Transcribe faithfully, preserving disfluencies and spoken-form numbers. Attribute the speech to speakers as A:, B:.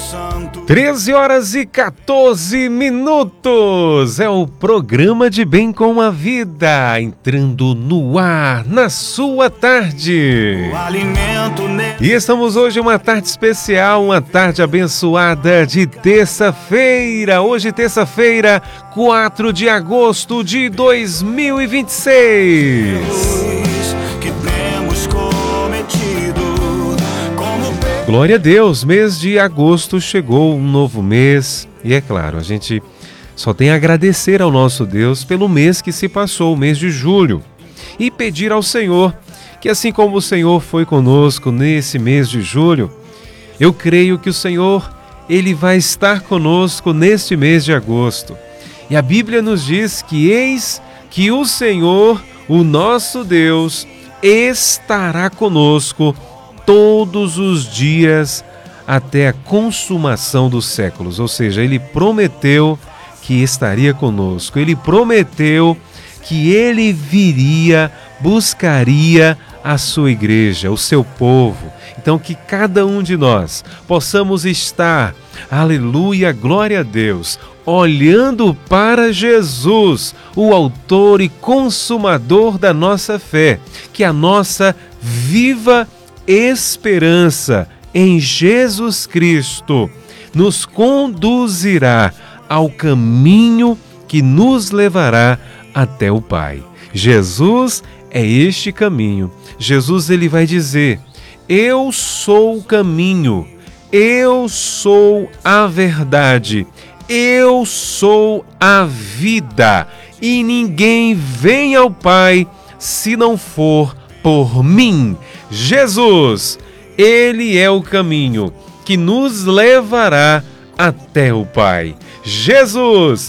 A: treze horas e quatorze minutos, é o programa de Bem com a Vida, entrando no ar na sua tarde. E estamos hoje uma tarde especial, uma tarde abençoada de terça-feira. Hoje terça-feira, quatro de agosto de dois mil e vinte e seis. Glória a Deus, mês de agosto chegou, um novo mês. E é claro, a gente só tem a agradecer ao nosso Deus pelo mês que se passou, o mês de julho. E pedir ao Senhor que assim como o Senhor foi conosco nesse mês de julho, eu creio que o Senhor, Ele vai estar conosco neste mês de agosto. E a Bíblia nos diz que eis que o Senhor, o nosso Deus, estará conosco todos os dias até a consumação dos séculos. Ou seja, Ele prometeu que estaria conosco. Ele prometeu que Ele viria, buscaria a sua igreja, o seu povo. Então que cada um de nós possamos estar, aleluia, glória a Deus, olhando para Jesus, o autor e consumador da nossa fé, que a nossa viva esperança em Jesus Cristo nos conduzirá ao caminho que nos levará até o Pai. Jesus é este caminho. Jesus, ele vai dizer: eu sou o caminho, eu sou a verdade, eu sou a vida, e ninguém vem ao Pai se não for por mim. Jesus, Ele é o caminho que nos levará até o Pai. Jesus,